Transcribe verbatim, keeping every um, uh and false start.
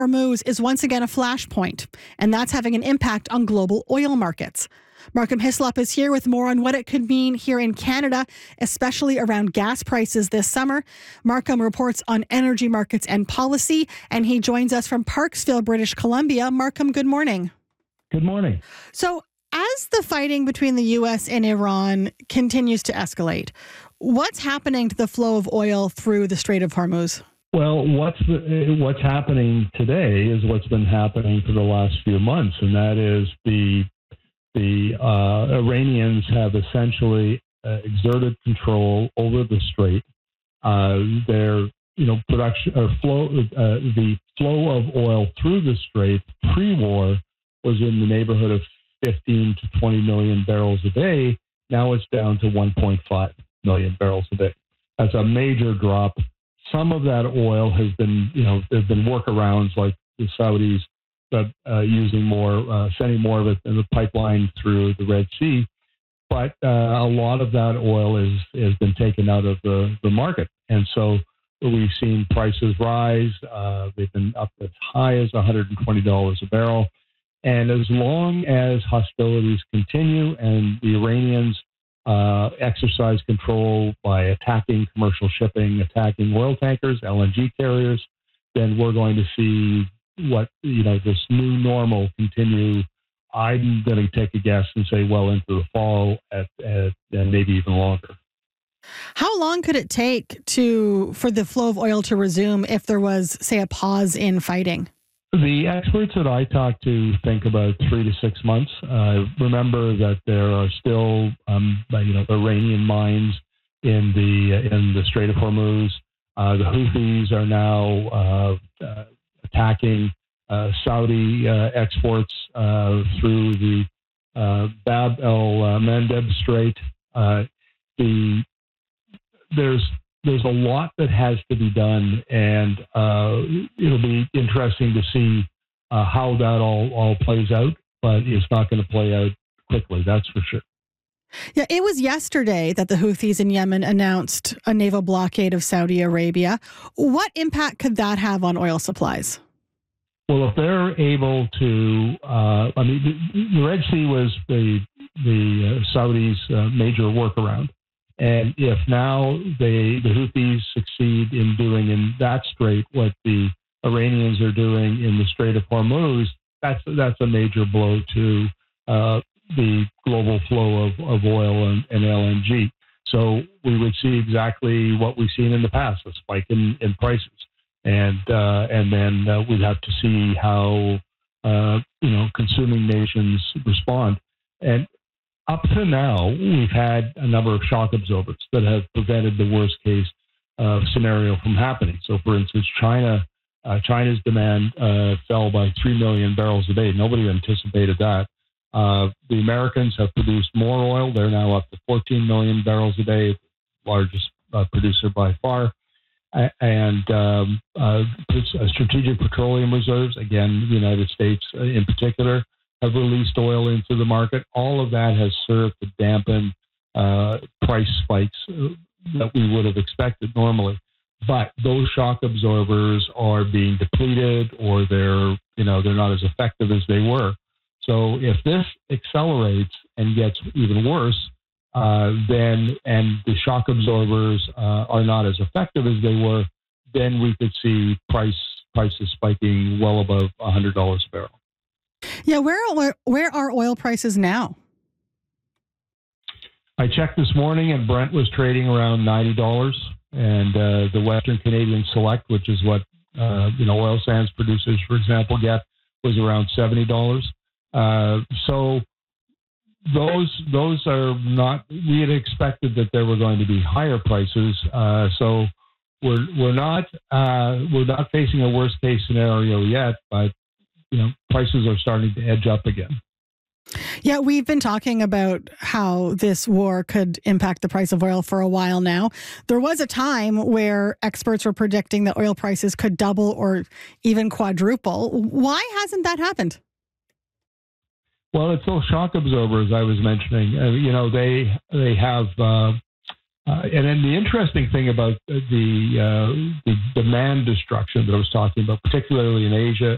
Hormuz is once again a flashpoint, and that's having an impact on global oil markets. Markham Hislop is here with more on what it could mean here in Canada, especially around gas prices this summer. Markham reports on energy markets and policy, and he joins us from Parksville, British Columbia. Markham, good morning. Good morning. So, as the fighting between the U S and Iran continues to escalate, what's happening to the flow of oil through the Strait of Hormuz? Well, what's the, what's happening today is what's been happening for the last few months, and that is the the uh, Iranians have essentially uh, exerted control over the strait. Uh, their you know production or flow uh, the flow of oil through the strait pre-war was in the neighborhood of fifteen to twenty million barrels a day. Now it's down to one point five million barrels a day. That's a major drop. Some of that oil has been, you know, there have been workarounds like the Saudis uh, uh, using more, uh, sending more of it in the pipeline through the Red Sea. But uh, a lot of that oil is has been taken out of the, the market. And so we've seen prices rise. Uh, they've been up as high as one hundred twenty dollars a barrel. And as long as hostilities continue and the Iranians uh, exercise control by attacking commercial shipping, attacking oil tankers, L N G carriers, then we're going to see what, you know, this new normal continue. I'm going to take a guess and say well into the fall at, at and maybe even longer. How long could it take to for the flow of oil to resume if there was, say, a pause in fighting? The experts that I talk to think about three to six months. Uh, remember that there are still, um, you know, Iranian mines in the in the Strait of Hormuz. Uh, the Houthis are now uh, uh, attacking uh, Saudi uh, exports uh, through the uh, Bab el Mandeb Strait. Uh, the there's There's a lot that has to be done, and uh, it'll be interesting to see uh, how that all, all plays out, but it's not going to play out quickly, that's for sure. Yeah, it was yesterday that the Houthis in Yemen announced a naval blockade of Saudi Arabia. What impact could that have on oil supplies? Well, if they're able to, uh, I mean, the, the Red Sea was the, the uh, Saudis' uh, major workaround. And if now they, the Houthis succeed in doing in that strait what the Iranians are doing in the Strait of Hormuz, that's that's a major blow to uh, the global flow of, of oil and, and L N G. So we would see exactly what we've seen in the past, a spike in, in prices. And uh, and then uh, we'd have to see how uh, you know consuming nations respond. And up to now, we've had a number of shock absorbers that have prevented the worst case uh, scenario from happening. So, for instance, China, uh, China's demand uh, fell by three million barrels a day. Nobody anticipated that. Uh, the Americans have produced more oil. They're now up to fourteen million barrels a day, largest uh, producer by far. And um, uh, strategic petroleum reserves, again, the United States uh, in particular, have released oil into the market. All of that has served to dampen uh, price spikes that we would have expected normally. But those shock absorbers are being depleted, or they're, you know, they're not as effective as they were. So if this accelerates and gets even worse, uh, then and the shock absorbers uh, are not as effective as they were, then we could see price prices spiking well above one hundred dollars a barrel. Yeah, where where are oil prices now? I checked this morning, and Brent was trading around ninety dollars, and uh, the Western Canadian Select, which is what uh, you know oil sands producers, for example, get, was around seventy dollars. Uh, so those those are not. We had expected that there were going to be higher prices. Uh, so we're we're not uh, we're not facing a worst case scenario yet, but you know, prices are starting to edge up again. Yeah, we've been talking about how this war could impact the price of oil for a while now. There was a time where experts were predicting that oil prices could double or even quadruple. Why hasn't that happened? Well, it's those shock absorbers I was mentioning. Uh, you know, they they have, uh, uh, and then the interesting thing about the uh, the demand destruction that I was talking about, particularly in Asia